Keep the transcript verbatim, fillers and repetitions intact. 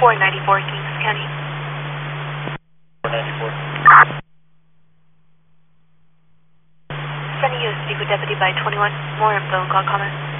four ninety-four, Kings County. four ninety-four. Sending you a speak with Deputy by twenty-one. More info, call comment.